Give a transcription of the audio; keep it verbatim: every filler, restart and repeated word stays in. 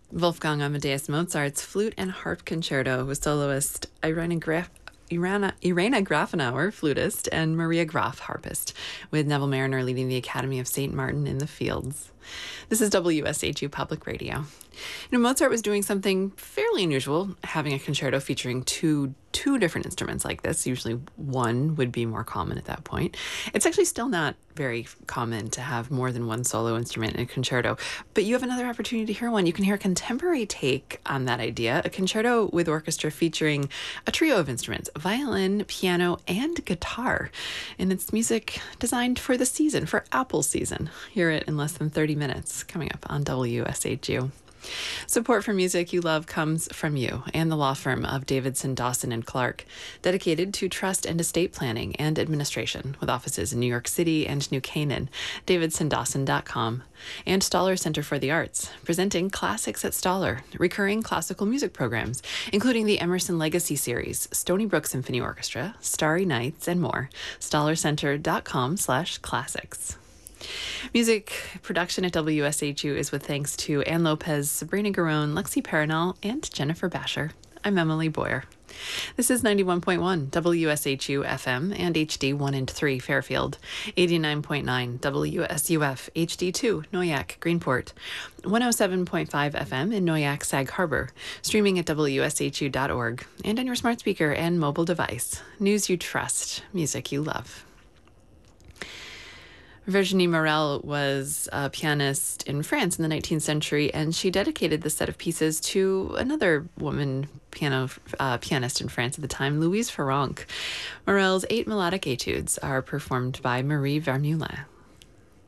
Wolfgang Amadeus Mozart's Flute and Harp Concerto with soloist Irina Graf. Irana, Irena Grafenauer, flutist, and Maria Graf, harpist, with Neville Mariner leading the Academy of Saint Martin in the Fields. This is W S H U Public Radio. You know, Mozart was doing something fairly unusual, having a concerto featuring two two different instruments like this. Usually one would be more common at that point. It's actually still not very common to have more than one solo instrument in a concerto, but you have another opportunity to hear one. You can hear a contemporary take on that idea, a concerto with orchestra featuring a trio of instruments, violin, piano, and guitar. And it's music designed for the season, for Apple season. Hear it in less than thirty minutes, coming up on W S H U. Support for music you love comes from you and the law firm of Davidson, Dawson and Clark, dedicated to trust and estate planning and administration, with offices in New York City and New Canaan. davidson dawson dot com. And Stoller Center for the Arts, presenting Classics at Stoller, recurring classical music programs, including the Emerson Legacy Series, Stony Brook Symphony Orchestra, Starry Nights, and more. stoller center dot com slash classics. Music production at W S H U is with thanks to Ann Lopez, Sabrina Garone, Lexi Paranal, and Jennifer Basher. I'm Emily Boyer. This is ninety-one point one W S H U F M and H D one and three Fairfield, eighty-nine point nine W S U F H D two Noyak Greenport, one oh seven point five F M in Noyak Sag Harbor, streaming at W S H U dot org, and on your smart speaker and mobile device. News you trust, music you love. Virginie Morel was a pianist in France in the nineteenth century, and she dedicated the set of pieces to another woman piano uh, pianist in France at the time, Louise Farrenc. Morel's eight melodic etudes are performed by Marie Vermeulen.